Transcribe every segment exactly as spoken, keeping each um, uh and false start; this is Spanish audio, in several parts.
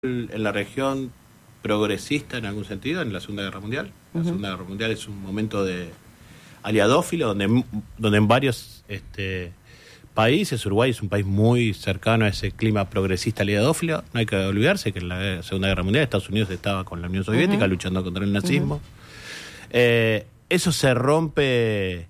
en la región progresista en algún sentido en la Segunda Guerra Mundial. La uh-huh. Segunda Guerra Mundial es un momento de aliadófilo donde, donde en varios este, países, Uruguay es un país muy cercano a ese clima progresista aliadófilo. No hay que olvidarse que en la Segunda Guerra Mundial Estados Unidos estaba con la Unión Soviética uh-huh. luchando contra el nazismo. Uh-huh. Eh, eso se rompe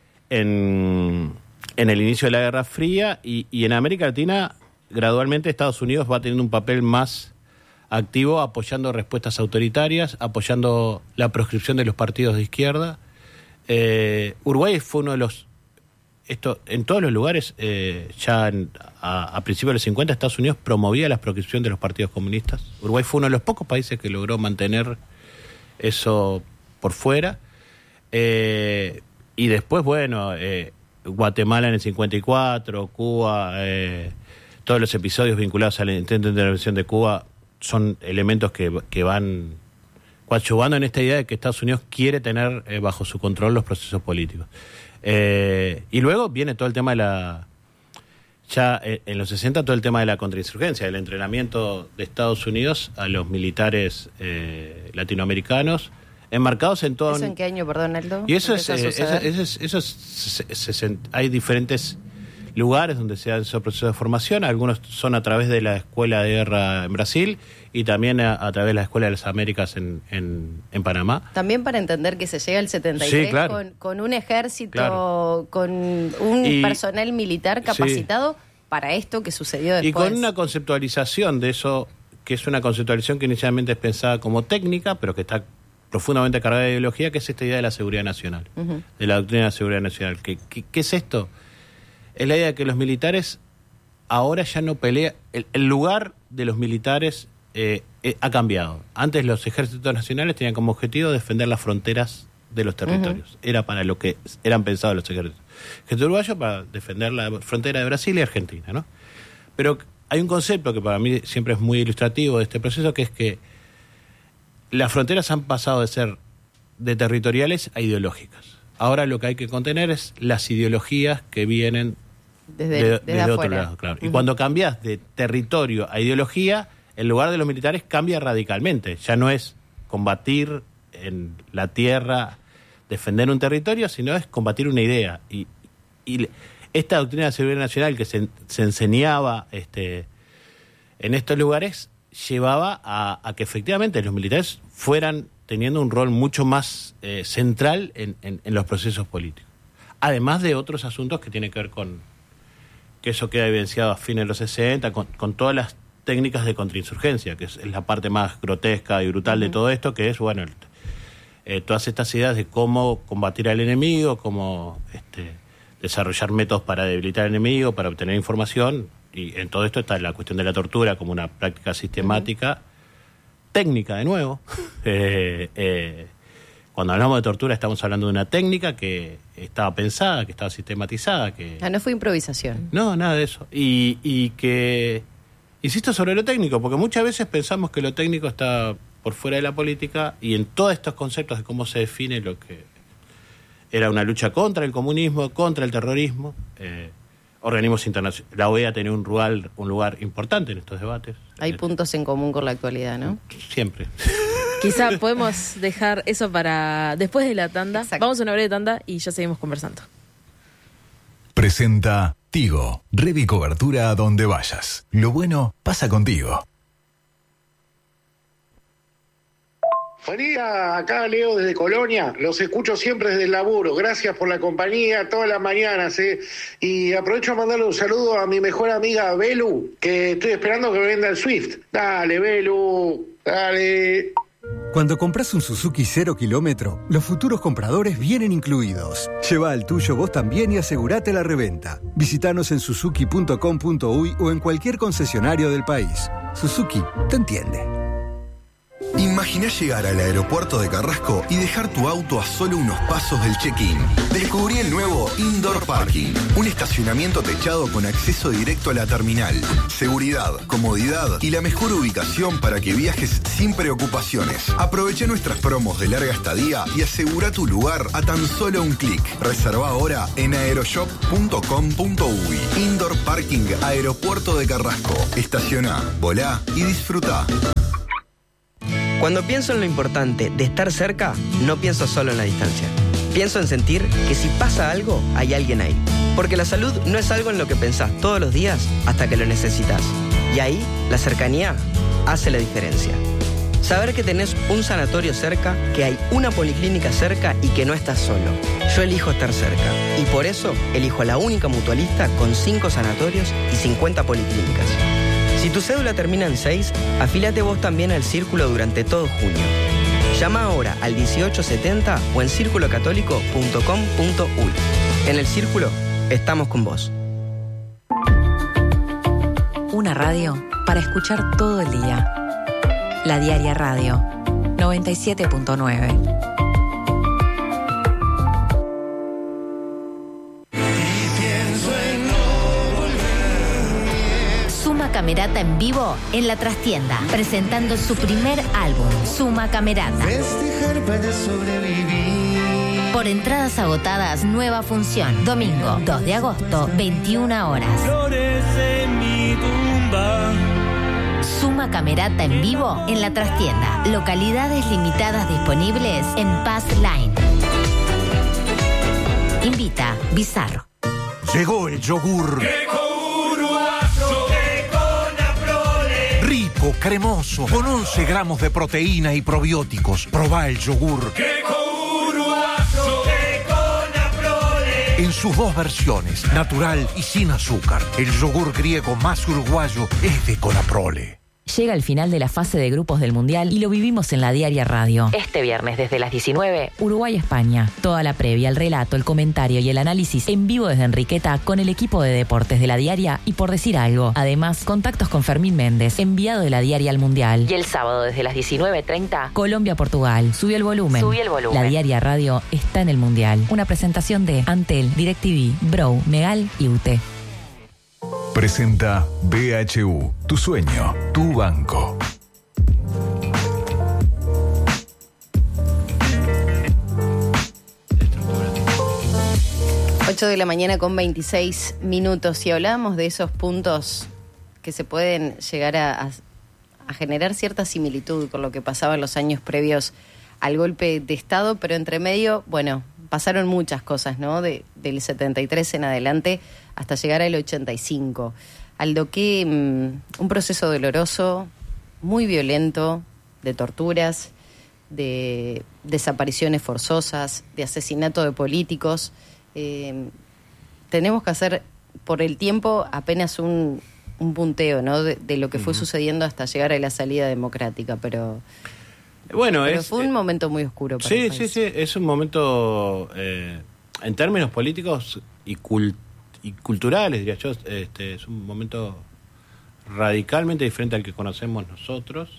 en, en el inicio de la Guerra Fría y, y en América Latina gradualmente Estados Unidos va teniendo un papel más activo apoyando respuestas autoritarias, apoyando la proscripción de los partidos de izquierda. Eh, Uruguay fue uno de los... esto en todos los lugares, eh, ya en, a, a principios de los cincuenta, Estados Unidos promovía la proscripción de los partidos comunistas. Uruguay fue uno de los pocos países que logró mantener eso por fuera. Eh, y después, bueno, eh, Guatemala en el cincuenta y cuatro, Cuba, eh, todos los episodios vinculados al intento de intervención de Cuba son elementos que, que van coadyuvando en esta idea de que Estados Unidos quiere tener eh, bajo su control los procesos políticos. Eh, y luego viene todo el tema de la... Ya eh, en los sesenta todo el tema de la contrainsurgencia, el entrenamiento de Estados Unidos a los militares eh, latinoamericanos, enmarcados en todo... ¿Eso en qué año, perdón, Aldo? Y eso es... Eh, eso, eso es, eso es se, se, se, hay diferentes lugares donde se hacen esos procesos de formación. Algunos son a través de la Escuela de Guerra en Brasil y también a, a través de la Escuela de las Américas en, en, en Panamá. También para entender que se llega al setenta y tres sí, claro. con, con un ejército, claro. con un y, personal militar capacitado sí. para esto que sucedió después. Y con una conceptualización de eso, que es una conceptualización que inicialmente es pensada como técnica, pero que está profundamente cargada de ideología, que es esta idea de la seguridad nacional, uh-huh. de la doctrina de la seguridad nacional. ¿Qué, qué, qué es esto? Es la idea de que los militares ahora ya no pelean. El, el lugar de los militares eh, eh, ha cambiado. Antes los ejércitos nacionales tenían como objetivo defender las fronteras de los territorios. Uh-huh. Era para lo que eran pensados los ejércitos. El ejército uruguayo para defender la frontera de Brasil y Argentina, ¿no? Pero hay un concepto que para mí siempre es muy ilustrativo de este proceso, que es que las fronteras han pasado de ser de territoriales a ideológicas. Ahora lo que hay que contener es las ideologías que vienen Desde, de, desde, desde otro lado, claro. Uh-huh. Y cuando cambias de territorio a ideología, el lugar de los militares cambia radicalmente. Ya no es combatir en la tierra, defender un territorio, sino es combatir una idea. Y, y esta doctrina de seguridad nacional que se, se enseñaba este, en estos lugares llevaba a, a que efectivamente los militares fueran teniendo un rol mucho más eh, central en, en, en los procesos políticos. Además de otros asuntos que tienen que ver con... que eso queda evidenciado a fines de los sesenta, con, con todas las técnicas de contrainsurgencia, que es, es la parte más grotesca y brutal uh-huh. de todo esto, que es, bueno, el, eh, todas estas ideas de cómo combatir al enemigo, cómo este, desarrollar métodos para debilitar al enemigo, para obtener información, y en todo esto está la cuestión de la tortura como una práctica sistemática, uh-huh. técnica de nuevo. eh, eh, Cuando hablamos de tortura estamos hablando de una técnica que estaba pensada, que estaba sistematizada. Que ah, no fue improvisación. No, nada de eso. Y, y que, insisto sobre lo técnico, porque muchas veces pensamos que lo técnico está por fuera de la política y en todos estos conceptos de cómo se define lo que era una lucha contra el comunismo, contra el terrorismo. Eh, organismos internacionales. La O E A tenía un lugar, un lugar importante en estos debates. Hay eh, puntos en común con la actualidad, ¿no? Siempre. Quizá podemos dejar eso para después de la tanda. Exacto. Vamos a una breve tanda y ya seguimos conversando. Presenta Tigo. Red y cobertura a donde vayas. Lo bueno pasa contigo. Buen día, acá Leo desde Colonia, los escucho siempre desde el laburo, gracias por la compañía todas las mañanas, ¿eh? Y aprovecho a mandarle un saludo a mi mejor amiga Belu, que estoy esperando que me venda el Swift. Dale, Belu, dale. Cuando compras un Suzuki cero kilómetro, los futuros compradores vienen incluidos. Lleva el tuyo vos también y asegurate la reventa. Visítanos en suzuki punto com punto uy o en cualquier concesionario del país. Suzuki te entiende. Imaginá llegar al aeropuerto de Carrasco y dejar tu auto a solo unos pasos del check-in. Descubrí el nuevo Indoor Parking, un estacionamiento techado con acceso directo a la terminal. Seguridad, comodidad y la mejor ubicación para que viajes sin preocupaciones. Aprovecha nuestras promos de larga estadía y asegura tu lugar a tan solo un clic. Reserva ahora en aeroshop punto com punto uy. Indoor Parking Aeropuerto de Carrasco. Estaciona, volá y disfruta. Cuando pienso en lo importante de estar cerca, no pienso solo en la distancia. Pienso en sentir que si pasa algo, hay alguien ahí. Porque la salud no es algo en lo que pensás todos los días hasta que lo necesitas. Y ahí, la cercanía hace la diferencia. Saber que tenés un sanatorio cerca, que hay una policlínica cerca y que no estás solo. Yo elijo estar cerca. Y por eso, elijo la única mutualista con cinco sanatorios y cincuenta policlínicas. Si tu cédula termina en seis, afíliate vos también al Círculo durante todo junio. Llama ahora al dieciocho setenta o en círculo católico punto com punto uy. En el Círculo, estamos con vos. Una radio para escuchar todo el día. La Diaria Radio, noventa y siete punto nueve. Suma Camerata en vivo en La Trastienda, presentando su primer álbum, Suma Camerata. Festejar para sobrevivir. Por entradas agotadas, nueva función. Domingo, dos de agosto, veintiuna horas. Flores en mi tumba. Suma Camerata en vivo en La Trastienda. Localidades limitadas disponibles en Pass Line. Invita Bizarro. Llegó el yogur. Rico, cremoso, con once gramos de proteína y probióticos. Probá el yogur. En sus dos versiones, natural y sin azúcar. El yogur griego más uruguayo es de Conaprole. Llega el final de la fase de grupos del Mundial y lo vivimos en la Diaria Radio. Este viernes desde las diecinueve, Uruguay-España. Toda la previa, el relato, el comentario y el análisis en vivo desde Enriqueta con el equipo de deportes de la Diaria y Por Decir Algo. Además, contactos con Fermín Méndez, enviado de la Diaria al Mundial. Y el sábado desde las diecinueve treinta, Colombia-Portugal. Sube el volumen. Sube el volumen. La Diaria Radio está en el Mundial. Una presentación de Antel, DirecTV, Bro, Megal y U T E. Presenta B H U, tu sueño, tu banco. ocho de la mañana con veintiséis minutos. Y hablábamos de esos puntos que se pueden llegar a, a, a generar cierta similitud con lo que pasaba en los años previos al golpe de Estado, pero entre medio, bueno, pasaron muchas cosas, ¿no? De, del setenta y tres en adelante hasta llegar al ochenta y cinco. Aldo, que um, un proceso doloroso, muy violento, de torturas, de desapariciones forzosas, de asesinato de políticos. Eh, tenemos que hacer, por el tiempo, apenas un, un punteo, ¿no? De, de lo que fue uh-huh. sucediendo hasta llegar a la salida democrática, pero... Bueno, Pero es, fue un momento muy oscuro para sí, el país. Sí, sí, es un momento, eh, en términos políticos y, cult, y culturales, diría yo, este, es un momento radicalmente diferente al que conocemos nosotros.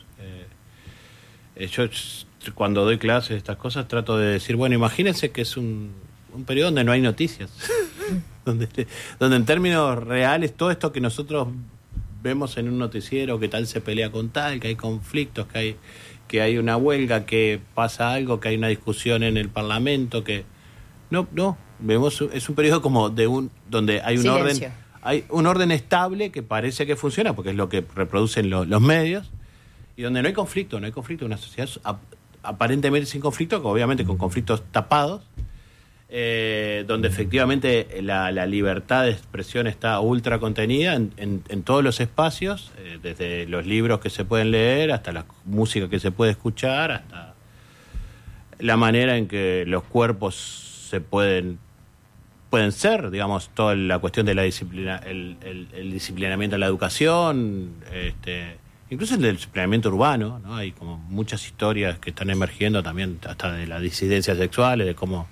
Eh, yo cuando doy clases de estas cosas trato de decir, bueno, imagínense que es un, un periodo donde no hay noticias, donde, donde en términos reales todo esto que nosotros vemos en un noticiero, que tal se pelea con tal, que hay conflictos, que hay... que hay una huelga, que pasa algo, que hay una discusión en el Parlamento, que no, no, vemos es un periodo como de un donde hay un Silencio. orden, hay un orden estable que parece que funciona, porque es lo que reproducen lo, los medios, y donde no hay conflicto, no hay conflicto, una sociedad ap, aparentemente sin conflicto, obviamente con conflictos tapados, eh, donde efectivamente la, la libertad de expresión está ultra contenida en, en, en todos los espacios, eh, desde los libros que se pueden leer hasta la música que se puede escuchar, hasta la manera en que los cuerpos se pueden pueden ser, digamos, toda la cuestión de la disciplina, el, el, el disciplinamiento de la educación, este, incluso el del disciplinamiento urbano, ¿no? Hay como muchas historias que están emergiendo también, hasta de las disidencias sexuales, de cómo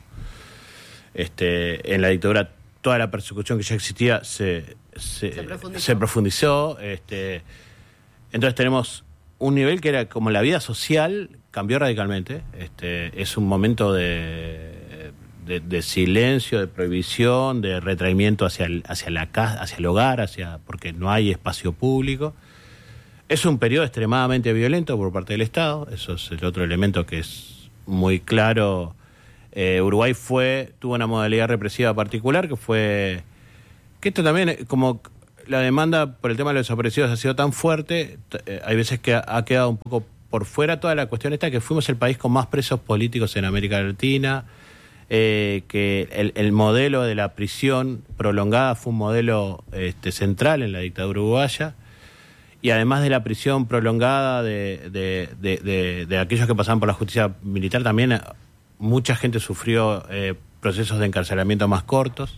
Este, en la dictadura toda la persecución que ya existía se, se, se profundizó, se profundizó este, entonces tenemos un nivel que era como la vida social cambió radicalmente. Este, es un momento de, de, de silencio, de prohibición, de retraimiento hacia el, hacia la casa, hacia el hogar, hacia porque no hay espacio público. Es un periodo extremadamente violento por parte del Estado. Eso es el otro elemento que es muy claro. Eh, Uruguay fue tuvo una modalidad represiva particular que fue que esto también como la demanda por el tema de los desaparecidos ha sido tan fuerte, eh, hay veces que ha, ha quedado un poco por fuera toda la cuestión esta que fuimos el país con más presos políticos en América Latina, eh, que el, el modelo de la prisión prolongada fue un modelo este, central en la dictadura uruguaya, y además de la prisión prolongada de, de, de, de, de aquellos que pasaban por la justicia militar, también mucha gente sufrió eh, procesos de encarcelamiento más cortos.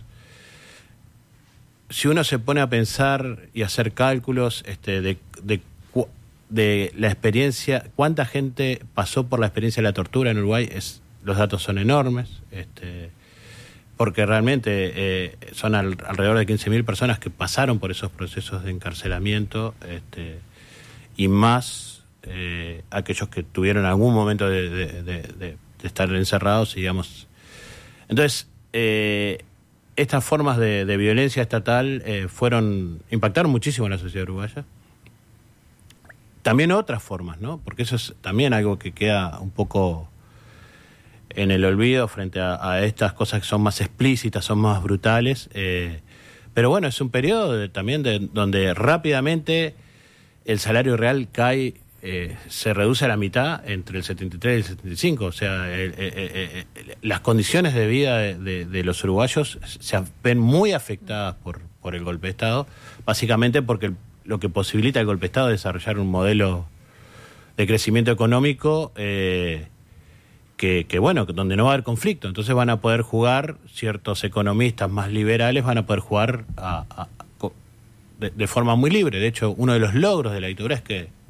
Si uno se pone a pensar y hacer cálculos este, de, de, de la experiencia, cuánta gente pasó por la experiencia de la tortura en Uruguay, es, los datos son enormes, este, porque realmente eh, son al, alrededor de quince mil personas que pasaron por esos procesos de encarcelamiento, este, y más eh, aquellos que tuvieron algún momento de, de, de, de, de estar encerrados, digamos. Entonces, eh, estas formas de, de violencia estatal eh, fueron impactaron muchísimo en la sociedad uruguaya. También otras formas, ¿no? Porque eso es también algo que queda un poco en el olvido frente a, a estas cosas que son más explícitas, son más brutales. Eh, pero bueno, es un periodo de, también de, donde rápidamente el salario real cae, eh, se reduce a la mitad entre el setenta y tres y el setenta y cinco. O sea, el, el, el, el, las condiciones de vida de, de, de los uruguayos se ven muy afectadas por, por el golpe de Estado, básicamente porque el, lo que posibilita el golpe de Estado es desarrollar un modelo de crecimiento económico eh, que, que, bueno, donde no va a haber conflicto. Entonces van a poder jugar, ciertos economistas más liberales van a poder jugar a, a, a, de, de forma muy libre. De hecho, uno de los logros de la dictadura es que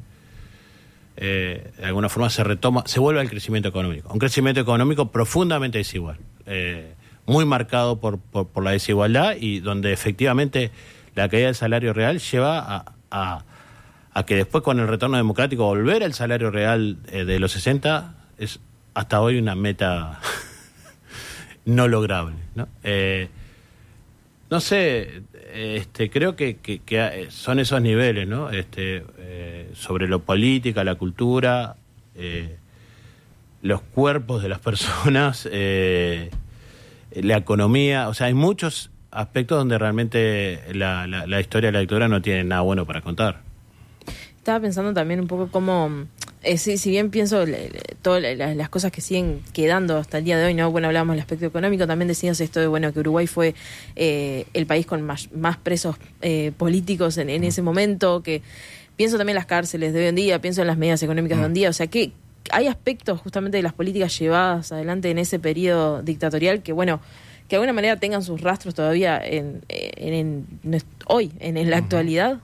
Eh, de alguna forma se retoma, se vuelve al crecimiento económico, un crecimiento económico profundamente desigual, eh, muy marcado por, por, por la desigualdad, y donde efectivamente la caída del salario real lleva a, a, a que después, con el retorno democrático, volver al salario real eh, de los sesenta es hasta hoy una meta no lograble, ¿no? Eh, no sé, este, creo que, que, que son esos niveles, ¿no? Este, eh, sobre lo política, la cultura, eh, los cuerpos de las personas, eh, la economía. O sea, hay muchos aspectos donde realmente la, la, la historia de la dictadura no tiene nada bueno para contar. Estaba pensando también un poco cómo, eh, si, si bien pienso le, le, todas la, las cosas que siguen quedando hasta el día de hoy, ¿no? Bueno, hablábamos del aspecto económico, también decías esto de, bueno, que Uruguay fue eh, el país con más, más presos eh, políticos en, en ese momento, que pienso también en las cárceles de hoy en día, pienso en las medidas económicas mm. de hoy en día, o sea, que hay aspectos justamente de las políticas llevadas adelante en ese periodo dictatorial que, bueno, que de alguna manera tengan sus rastros todavía en, en, en, en hoy, en, en la mm. actualidad.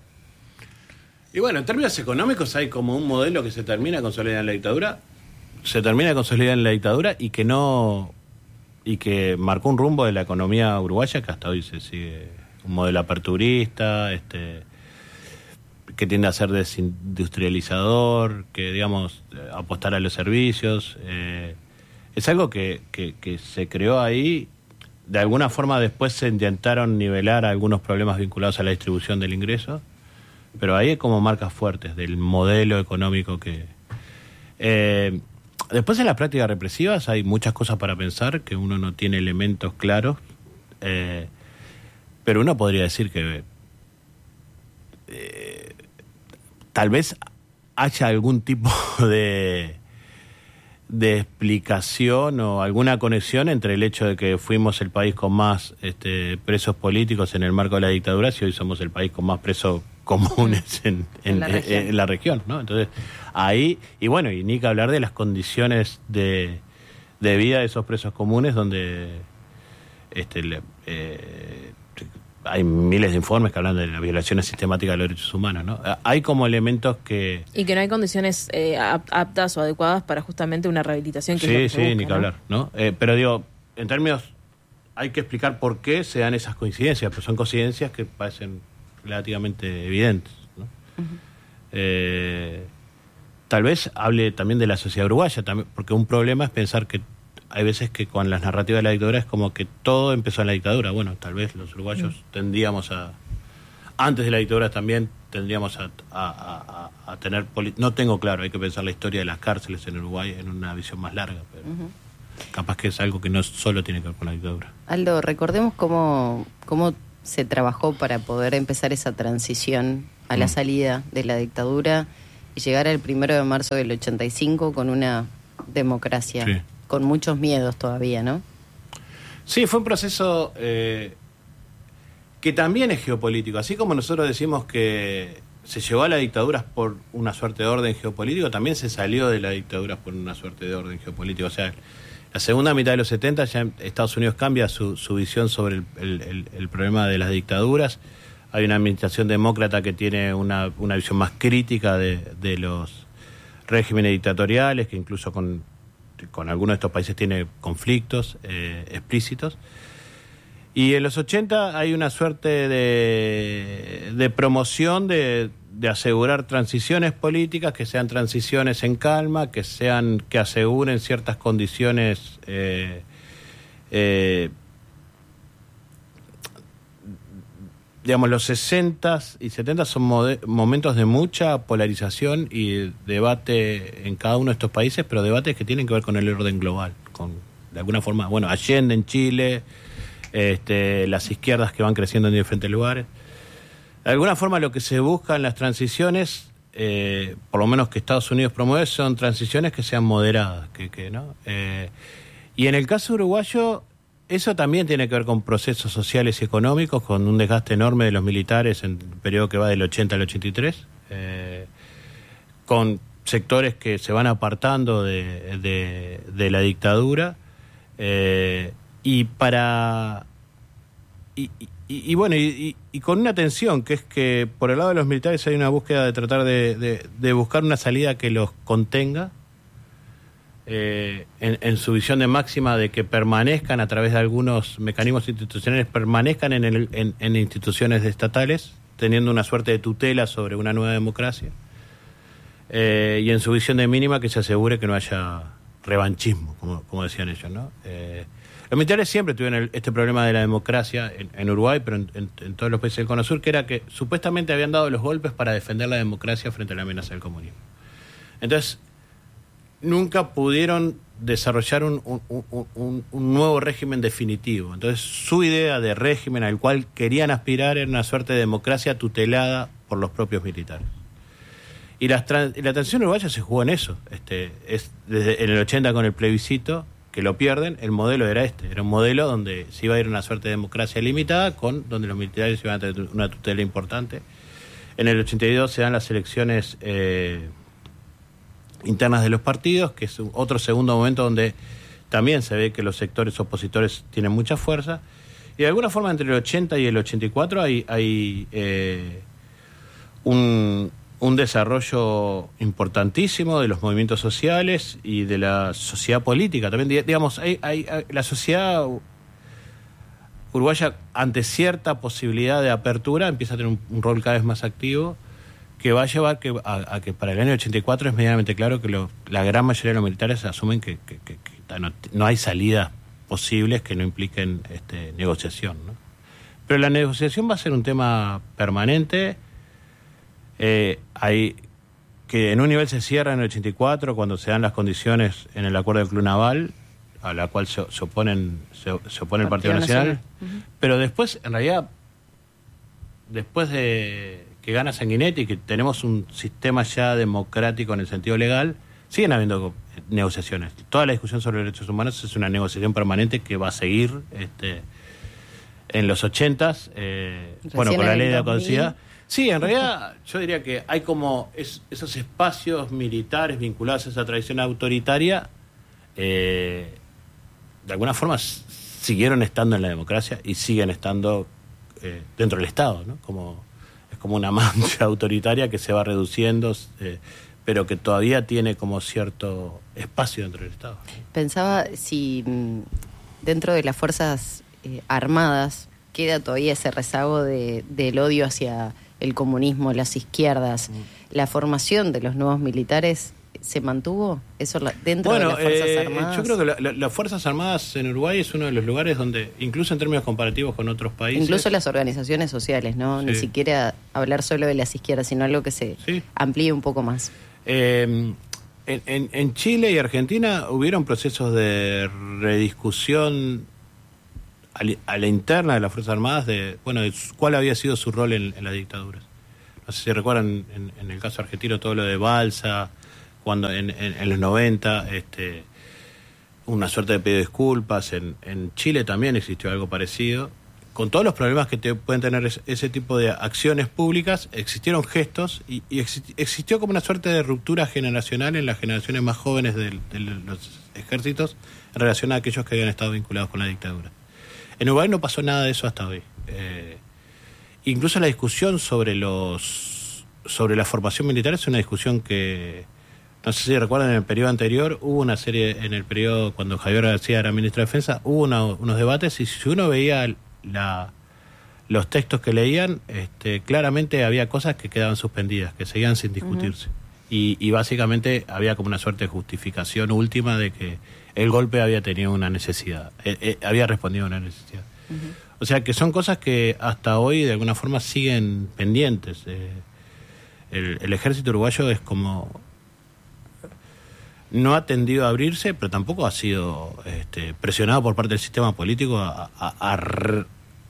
Y bueno, en términos económicos hay como un modelo que se termina consolidando en la dictadura, se termina consolidando en la dictadura y que no y que marcó un rumbo de la economía uruguaya que hasta hoy se sigue, un modelo aperturista, este que tiende a ser desindustrializador, que digamos apostar a los servicios, eh, es algo que, que, que se creó ahí. De alguna forma después se intentaron nivelar algunos problemas vinculados a la distribución del ingreso, pero ahí hay como marcas fuertes del modelo económico que... Eh, después en las prácticas represivas hay muchas cosas para pensar, que uno no tiene elementos claros, eh, pero uno podría decir que eh, tal vez haya algún tipo de, de explicación o alguna conexión entre el hecho de que fuimos el país con más este, presos políticos en el marco de la dictadura y hoy somos el país con más presos comunes en, en, en, la región. en, en la región, ¿no? Entonces, ahí, y bueno, y ni que hablar de las condiciones de, de vida de esos presos comunes, donde este, le, eh, hay miles de informes que hablan de las violaciones sistemáticas de los derechos humanos, ¿no? Hay como elementos que... Y que no hay condiciones eh, aptas o adecuadas para justamente una rehabilitación que sí, es lo que sí, se busca, ni que ¿no? hablar, ¿no? Eh, pero digo, en términos, hay que explicar por qué se dan esas coincidencias, pues son coincidencias que parecen relativamente evidentes, ¿no? Uh-huh. eh, tal vez hable también de la sociedad uruguaya, también, porque un problema es pensar que hay veces que con las narrativas de la dictadura es como que todo empezó en la dictadura. Bueno, tal vez los uruguayos mm. tendríamos a... Antes de la dictadura también tendríamos a, a, a, a tener... Poli- no tengo claro, hay que pensar la historia de las cárceles en Uruguay en una visión más larga, pero uh-huh. capaz que es algo que no solo tiene que ver con la dictadura. Aldo, recordemos cómo, cómo se trabajó para poder empezar esa transición a la mm. salida de la dictadura y llegar al primero de marzo del ochenta y cinco con una democracia, sí. con muchos miedos todavía, ¿no? Sí, fue un proceso... Eh, que también es geopolítico. Así como nosotros decimos que se llevó a la dictadura por una suerte de orden geopolítico, también se salió de la dictadura por una suerte de orden geopolítico. O sea, la segunda mitad de los setenta ya Estados Unidos cambia su, su visión sobre el, el, el, el problema de las dictaduras. Hay una administración demócrata que tiene una, una visión más crítica de, de los regímenes dictatoriales, que incluso con, con algunos de estos países tiene conflictos eh, explícitos. Y en los ochenta hay una suerte de, de promoción de, de asegurar transiciones políticas, que sean transiciones en calma, que sean que aseguren ciertas condiciones eh, eh, digamos, los sesentas y setentas son mode- momentos de mucha polarización y debate en cada uno de estos países, pero debates que tienen que ver con el orden global, con de alguna forma, bueno, Allende en Chile, Este, las izquierdas que van creciendo en diferentes lugares. De alguna forma lo que se busca en las transiciones, eh, por lo menos que Estados Unidos promueve, son transiciones que sean moderadas. Que, que, ¿no? eh, y en el caso uruguayo, eso también tiene que ver con procesos sociales y económicos, con un desgaste enorme de los militares en el periodo que va del ochenta al ochenta y tres, eh, con sectores que se van apartando de, de, de la dictadura, eh, y para y, y, y bueno y, y con una tensión que es que por el lado de los militares hay una búsqueda de tratar de, de, de buscar una salida que los contenga eh, en, en su visión de máxima de que permanezcan a través de algunos mecanismos institucionales, permanezcan en, el, en, en instituciones estatales teniendo una suerte de tutela sobre una nueva democracia, eh, y en su visión de mínima que se asegure que no haya revanchismo, como, como decían ellos, ¿no? Eh, Los militares siempre tuvieron el, este problema de la democracia en, en Uruguay, pero en, en, en todos los países del Cono Sur, que era que supuestamente habían dado los golpes para defender la democracia frente a la amenaza del comunismo. Entonces, nunca pudieron desarrollar un, un, un, un, un nuevo régimen definitivo. Entonces, su idea de régimen al cual querían aspirar era una suerte de democracia tutelada por los propios militares. Y la, y la transición uruguaya se jugó en eso. Este, es desde en el ochenta con el plebiscito, que lo pierden, el modelo era este, era un modelo donde se iba a ir una suerte de democracia limitada, con donde los militares iban a tener una tutela importante. En el ochenta y dos se dan las elecciones eh, internas de los partidos, que es otro segundo momento donde también se ve que los sectores opositores tienen mucha fuerza, y de alguna forma entre el ochenta y el ochenta y cuatro hay, hay eh, un... un desarrollo importantísimo de los movimientos sociales y de la sociedad política. También, digamos, hay, hay, hay, la sociedad uruguaya, ante cierta posibilidad de apertura, empieza a tener un, un rol cada vez más activo, que va a llevar que, a, a que para el año ochenta y cuatro es medianamente claro que lo, la gran mayoría de los militares asumen que, que, que, que no, no hay salidas posibles que no impliquen este, negociación, ¿no? Pero la negociación va a ser un tema permanente. Eh, hay que en un nivel se cierra en el ochenta y cuatro cuando se dan las condiciones en el acuerdo del Club Naval, a la cual se, se oponen se, se opone el Partido, Partido Nacional, Nacional. Uh-huh. Pero después, en realidad, después de que gana Sanguinetti y que tenemos un sistema ya democrático en el sentido legal, siguen habiendo negociaciones. Toda la discusión sobre derechos humanos es una negociación permanente que va a seguir este, en los ochentas, eh, bueno, con la ley de la caducidad. Sí, en realidad yo diría que hay como es, esos espacios militares vinculados a esa tradición autoritaria, eh, de alguna forma s- siguieron estando en la democracia y siguen estando eh, dentro del Estado, ¿no? Como, es como una mancha autoritaria que se va reduciendo, eh, pero que todavía tiene como cierto espacio dentro del Estado. Pensaba si mm, dentro de las Fuerzas eh, Armadas queda todavía ese rezago de, del odio hacia el comunismo, las izquierdas, mm. la formación de los nuevos militares ¿Se mantuvo eso la, dentro bueno, de las Fuerzas eh, Armadas? Yo creo que la, la, las Fuerzas Armadas en Uruguay es uno de los lugares donde, incluso en términos comparativos con otros países... Incluso las organizaciones sociales, ¿no? Sí. Ni siquiera hablar solo de las izquierdas, sino algo que se sí. amplíe un poco más. Eh, en, en, en Chile y Argentina hubieron procesos de rediscusión a, a la interna de las Fuerzas Armadas de, bueno, de cuál había sido su rol en, en las dictaduras. No sé si recuerdan en, en el caso argentino todo lo de Balsa, cuando en, en, en los noventa, este, una suerte de pedido de disculpas. En, en Chile también existió algo parecido. Con todos los problemas que te pueden tener ese, ese tipo de acciones públicas, existieron gestos y, y existió como una suerte de ruptura generacional en las generaciones más jóvenes de, de los ejércitos en relación a aquellos que habían estado vinculados con la dictadura. En Uruguay no pasó nada de eso hasta hoy. Eh, incluso la discusión sobre los sobre la formación militar es una discusión que, no sé si recuerdan, en el periodo anterior hubo una serie, en el periodo cuando Javier García era ministro de Defensa, hubo una, unos debates y si uno veía la, los textos que leían, este, claramente había cosas que quedaban suspendidas, que seguían sin discutirse. Uh-huh. Y, y básicamente había como una suerte de justificación última de que el golpe había tenido una necesidad, eh, eh, había respondido a una necesidad. Uh-huh. O sea que son cosas que hasta hoy de alguna forma siguen pendientes. Eh, el, el ejército uruguayo es como... no ha tendido a abrirse, pero tampoco ha sido este, presionado por parte del sistema político a, a, a,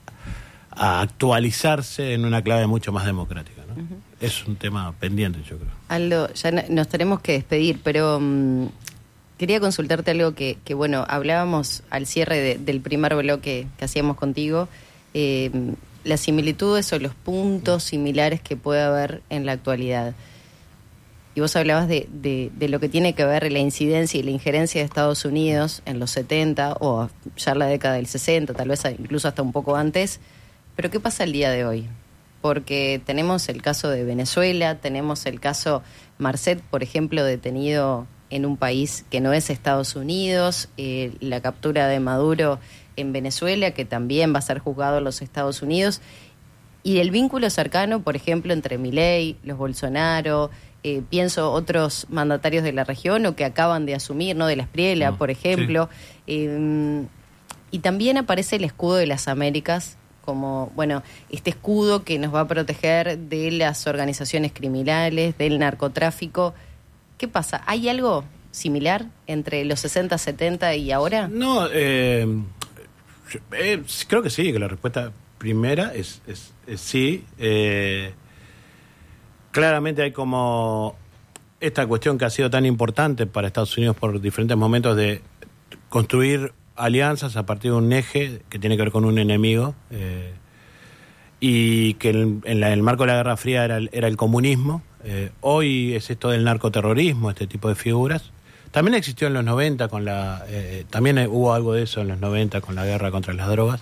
a actualizarse en una clave mucho más democrática, ¿no? Uh-huh. Es un tema pendiente, yo creo. Aldo, ya nos tenemos que despedir, pero um, quería consultarte algo que, que, bueno, hablábamos al cierre de, del primer bloque que hacíamos contigo, eh, las similitudes o los puntos similares que puede haber en la actualidad. Y vos hablabas de, de, de lo que tiene que ver la incidencia y la injerencia de Estados Unidos en los setenta o ya en la década del sesenta, tal vez incluso hasta un poco antes. Pero ¿qué pasa el día de hoy? Porque tenemos el caso de Venezuela, tenemos el caso Marcet, por ejemplo, detenido en un país que no es Estados Unidos, eh, la captura de Maduro en Venezuela, que también va a ser juzgado en los Estados Unidos, y el vínculo cercano, por ejemplo, entre Milei, los Bolsonaro... Eh, pienso otros mandatarios de la región o que acaban de asumir, ¿no? De la Espriella, no, por ejemplo. Sí. Eh, y también aparece el escudo de las Américas, como, bueno, este escudo que nos va a proteger de las organizaciones criminales, del narcotráfico. ¿Qué pasa? ¿Hay algo similar entre los sesenta, setenta y ahora? No, eh, eh, creo que sí, que la respuesta primera es, es, es sí. Eh, Claramente hay como esta cuestión que ha sido tan importante para Estados Unidos por diferentes momentos de construir alianzas a partir de un eje que tiene que ver con un enemigo eh, y que en, en, la, en el marco de la Guerra Fría era el, era el comunismo. Eh, hoy es esto del narcoterrorismo, este tipo de figuras. También existió en los noventa, con la eh, también hubo algo de eso en los noventa con la guerra contra las drogas.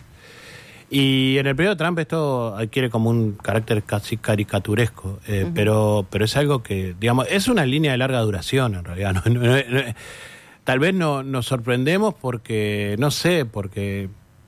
Y en el periodo de Trump esto adquiere como un carácter casi caricaturesco, eh, uh-huh. pero pero es algo que, digamos, es una línea de larga duración en realidad. No, no, no, no, tal vez no, nos sorprendemos porque, no sé, porque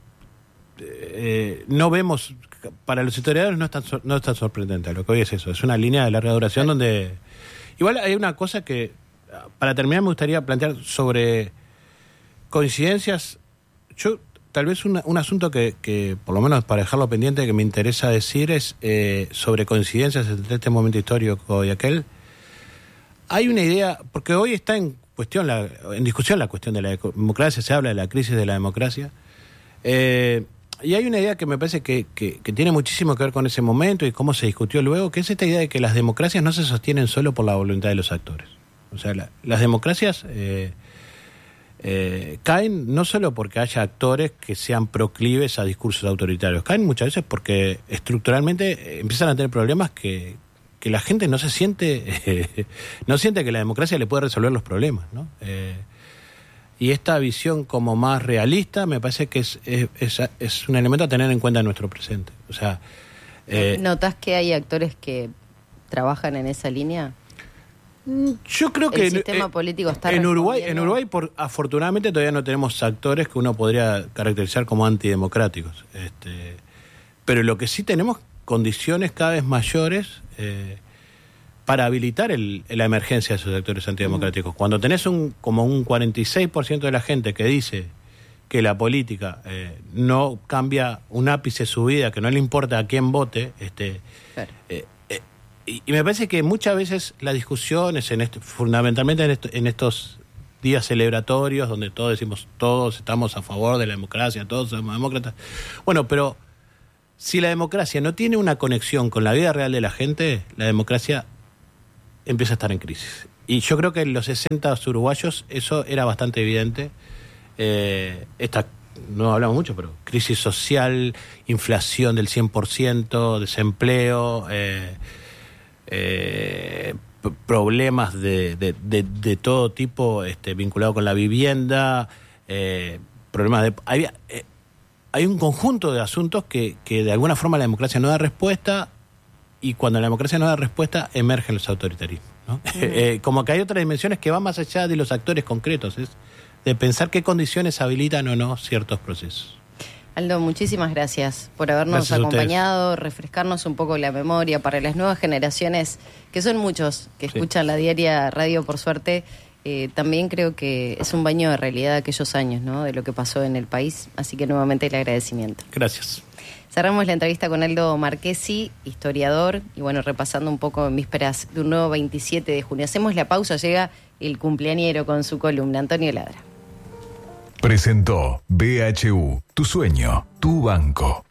eh, no vemos, para los historiadores no es, tan, no es tan sorprendente, lo que hoy es eso, es una línea de larga duración donde... Igual hay una cosa que, para terminar me gustaría plantear sobre coincidencias. Yo... Tal vez una, un asunto que, que, por lo menos para dejarlo pendiente, que me interesa decir es eh, sobre coincidencias entre este momento histórico y aquel. Hay una idea, porque hoy está en cuestión, la, en discusión la cuestión de la democracia, se habla de la crisis de la democracia, eh, y hay una idea que me parece que, que, que tiene muchísimo que ver con ese momento y cómo se discutió luego, que es esta idea de que las democracias no se sostienen solo por la voluntad de los actores. O sea, la, las democracias... Eh, Eh, caen no solo porque haya actores que sean proclives a discursos autoritarios, caen muchas veces porque estructuralmente eh, empiezan a tener problemas que, que la gente no se siente, eh, no siente que la democracia le puede resolver los problemas, ¿no? Eh, y esta visión como más realista me parece que es, es, es, es un elemento a tener en cuenta en nuestro presente. O sea, eh, ¿notás que hay actores que trabajan en esa línea? Yo creo que el sistema eh, político está en Uruguay, en Uruguay por, afortunadamente todavía no tenemos actores que uno podría caracterizar como antidemocráticos. Este, pero lo que sí tenemos condiciones cada vez mayores eh, para habilitar el, la emergencia de esos sectores antidemocráticos. Mm. Cuando tenés un como un cuarenta y seis por ciento de la gente que dice que la política eh, no cambia un ápice su vida, que no le importa a quién vote, este, claro. eh, eh, y, y me parece que muchas veces las discusiones, en este, fundamentalmente en, esto, en estos días celebratorios, donde todos decimos, todos estamos a favor de la democracia, todos somos demócratas, bueno, pero si la democracia no tiene una conexión con la vida real de la gente, la democracia empieza a estar en crisis. Y yo creo que en los sesenta uruguayos eso era bastante evidente. Eh, esta, no hablamos mucho, pero crisis social, inflación del cien por ciento, desempleo, eh, eh, p- problemas de, de, de, de todo tipo este, vinculados con la vivienda, eh, problemas de... Había, eh, hay un conjunto de asuntos que, que de alguna forma la democracia no da respuesta, y cuando la democracia no da respuesta, emergen los autoritarismos, ¿no? Uh-huh. eh, como que hay otras dimensiones que van más allá de los actores concretos, es de pensar qué condiciones habilitan o no ciertos procesos. Aldo, muchísimas gracias por habernos Gracias acompañado, refrescarnos un poco la memoria para las nuevas generaciones, que son muchos, que Sí. escuchan la diaria radio, por suerte. Eh, también creo que es un baño de realidad de aquellos años, ¿no? De lo que pasó en el país, así que nuevamente el agradecimiento. Gracias. Cerramos la entrevista con Aldo Marchesi, historiador, y bueno, repasando un poco en vísperas de un nuevo veintisiete de junio. Hacemos la pausa, llega el cumpleañero con su columna, Antonio Ladra. Presentó B H U, tu sueño, tu banco.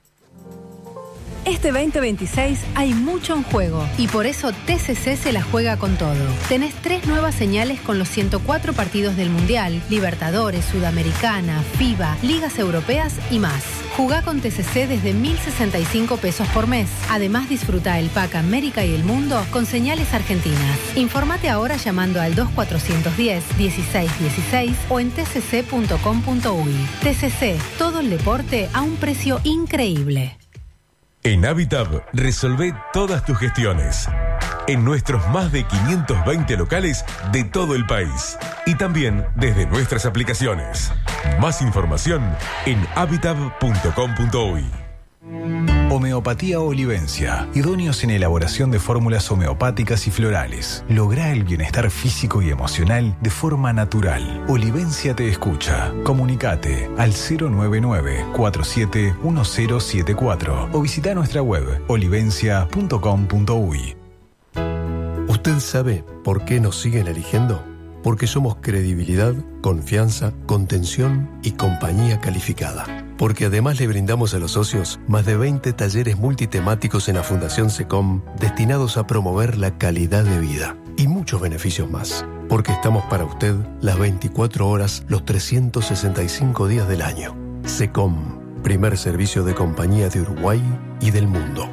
Este veinte veintiséis hay mucho en juego y por eso T C C se la juega con todo. Tenés tres nuevas señales con los ciento cuatro partidos del Mundial, Libertadores, Sudamericana, FIBA, Ligas Europeas y más. Jugá con T C C desde mil sesenta y cinco pesos por mes. Además disfruta el pack América y el Mundo con señales argentinas. Informate ahora llamando al dos cuatrocientos diez, dieciséis dieciséis o en t c c punto com punto u y. T C C, todo el deporte a un precio increíble. En Habitat resolvé todas tus gestiones. En nuestros más de quinientos veinte locales de todo el país. Y también desde nuestras aplicaciones. Más información en habitat punto com punto u y. Homeopatía Olivencia, idóneos en elaboración de fórmulas homeopáticas y florales. Lográ el bienestar físico y emocional de forma natural. Olivencia te escucha. Comunicate al cero nueve nueve, cuatro siete uno cero siete cuatro o visita nuestra web olivencia punto com punto u y. ¿Usted sabe por qué nos siguen eligiendo? Porque somos credibilidad, confianza, contención y compañía calificada. Porque además le brindamos a los socios más de veinte talleres multitemáticos en la Fundación SECOM destinados a promover la calidad de vida. Y muchos beneficios más. Porque estamos para usted las veinticuatro horas, los trescientos sesenta y cinco días del año. SECOM, primer servicio de compañía de Uruguay y del mundo.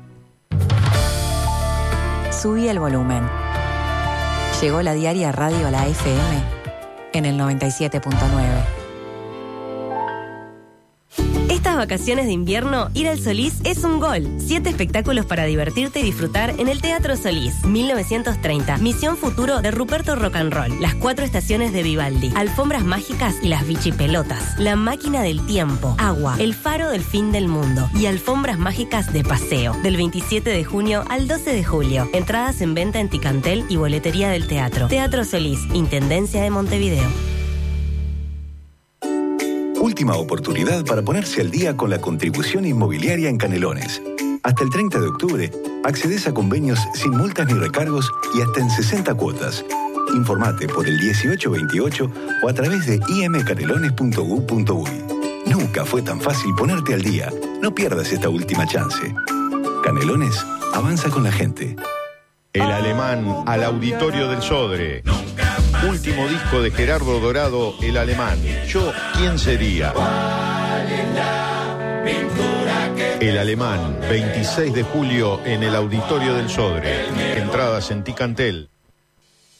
Subí el volumen. Llegó la diaria radio a la F M en el noventa y siete punto nueve. Estas vacaciones de invierno, ir al Solís es un gol. Siete espectáculos para divertirte y disfrutar en el Teatro Solís. mil novecientos treinta. Misión Futuro de Ruperto Rock and Roll. Las cuatro estaciones de Vivaldi. Alfombras mágicas y las bichipelotas. La máquina del tiempo. Agua. El faro del fin del mundo. Y alfombras mágicas de paseo. Del veintisiete de junio al doce de julio. Entradas en venta en Ticantel y boletería del teatro. Teatro Solís. Intendencia de Montevideo. Última oportunidad para ponerse al día con la contribución inmobiliaria en Canelones. Hasta el treinta de octubre, accedes a convenios sin multas ni recargos y hasta en sesenta cuotas. Informate por el dieciocho veintiocho o a través de i m canelones punto u punto u y. Nunca fue tan fácil ponerte al día. No pierdas esta última chance. Canelones avanza con la gente. El Alemán al Auditorio del Sodre. Último disco de Gerardo Dorado, El Alemán. Yo, ¿quién sería? El Alemán, veintiséis de julio en el Auditorio del Sodre. Entradas en Ticantel.